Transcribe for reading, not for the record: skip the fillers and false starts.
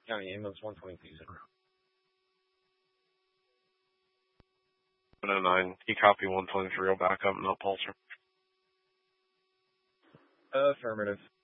County ambulance 122. 109. He copy 123 will back up, no pulsar. Affirmative.